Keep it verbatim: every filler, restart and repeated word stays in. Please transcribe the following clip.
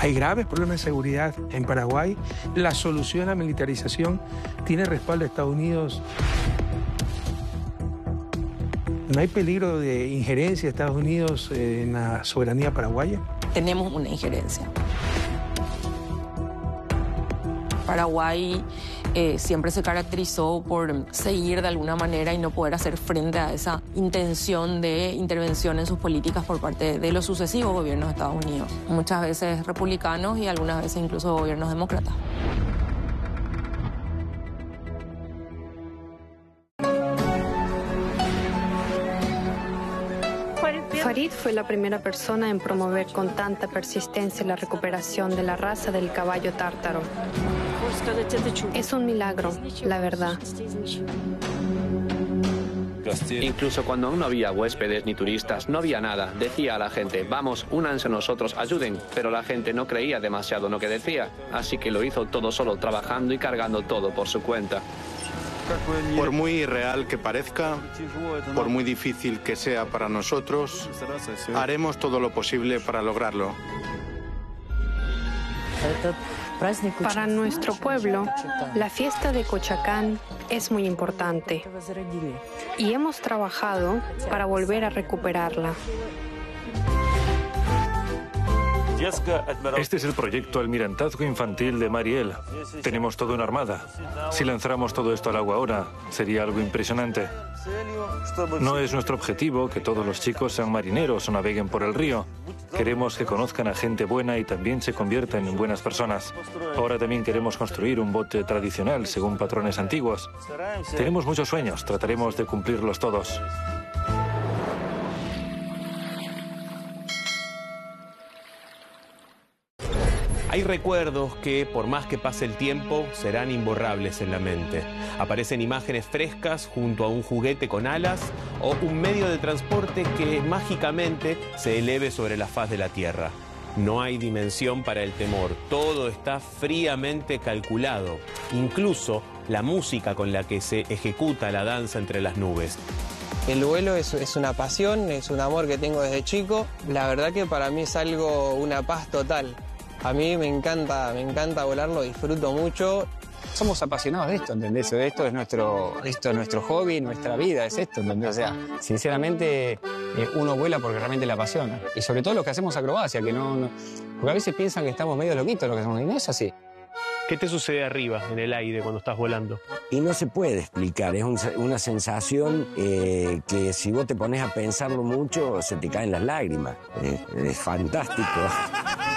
Hay graves problemas de seguridad en Paraguay. La solución a la militarización tiene respaldo de Estados Unidos. ¿No hay peligro de injerencia de Estados Unidos en la soberanía paraguaya? Tenemos una injerencia. Paraguay eh, siempre se caracterizó por seguir de alguna manera y no poder hacer frente a esa intención de intervención en sus políticas por parte de los sucesivos gobiernos de Estados Unidos. Muchas veces republicanos y algunas veces incluso gobiernos demócratas. Farid fue la primera persona en promover con tanta persistencia la recuperación de la raza del caballo tártaro. Es un milagro, la verdad. Incluso cuando aún no había huéspedes ni turistas, no había nada. Decía a la gente, vamos, únanse a nosotros, ayuden. Pero la gente no creía demasiado en lo que decía. Así que lo hizo todo solo, trabajando y cargando todo por su cuenta. Por muy irreal que parezca, por muy difícil que sea para nosotros, haremos todo lo posible para lograrlo. Para nuestro pueblo, la fiesta de Cochacán es muy importante y hemos trabajado para volver a recuperarla. Este es el proyecto Almirantazgo Infantil de Mariel. Tenemos toda una armada. Si lanzáramos todo esto al agua ahora, sería algo impresionante. No es nuestro objetivo que todos los chicos sean marineros o naveguen por el río. Queremos que conozcan a gente buena y también se conviertan en buenas personas. Ahora también queremos construir un bote tradicional según patrones antiguos. Tenemos muchos sueños, trataremos de cumplirlos todos. Hay recuerdos que, por más que pase el tiempo, serán imborrables en la mente. Aparecen imágenes frescas junto a un juguete con alas o un medio de transporte que mágicamente se eleve sobre la faz de la tierra. No hay dimensión para el temor, todo está fríamente calculado, incluso la música con la que se ejecuta la danza entre las nubes. El vuelo es, es una pasión, es un amor que tengo desde chico. La verdad que para mí es algo, una paz total. A mí me encanta, me encanta volar, lo disfruto mucho. Somos apasionados de esto, ¿entendés? Esto es nuestro, esto es nuestro hobby, nuestra vida, es esto, ¿entendés? O sea, sinceramente, eh, uno vuela porque realmente le apasiona. Y sobre todo los que hacemos acrobacia, que no, no... Porque a veces piensan que estamos medio loquitos lo que hacemos, y no es así. ¿Qué te sucede arriba, en el aire, cuando estás volando? Y no se puede explicar, es un, una sensación eh, que si vos te pones a pensarlo mucho, se te caen las lágrimas. Eh, es fantástico.